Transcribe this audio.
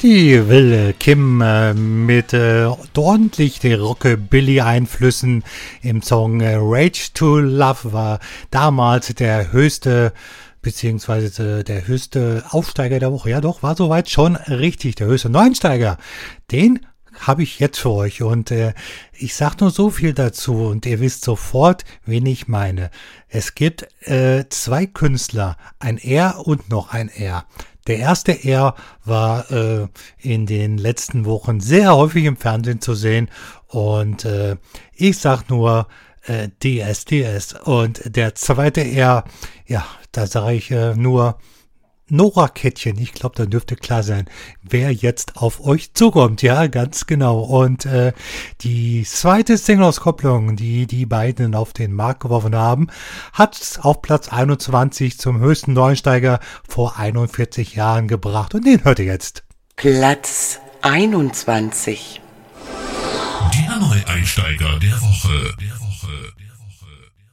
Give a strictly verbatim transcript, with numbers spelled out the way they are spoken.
Die wilde Kim äh, mit äh, ordentlich den Rockabilly-Einflüssen im Song äh, Rage to Love war damals der höchste, beziehungsweise der höchste Aufsteiger der Woche. Ja doch, war soweit schon richtig, der höchste Neuensteiger. Den habe ich jetzt für euch und äh, ich sag nur so viel dazu und ihr wisst sofort, wen ich meine. Es gibt äh, zwei Künstler, ein R und noch ein R. Der erste R war äh, in den letzten Wochen sehr häufig im Fernsehen zu sehen und äh, ich sag nur äh, D S D S. Und der zweite R, ja, da sage ich äh, nur Nora Kettchen. Ich glaube, da dürfte klar sein, wer jetzt auf euch zukommt. Ja, ganz genau. Und äh, die zweite Single-Auskopplung, die die beiden auf den Markt geworfen haben, hat auf Platz einundzwanzig zum höchsten Neuensteiger vor einundvierzig Jahren gebracht. Und den hört ihr jetzt. Platz einundzwanzig. Der Neueinsteiger der Woche. Der Woche. Der Woche.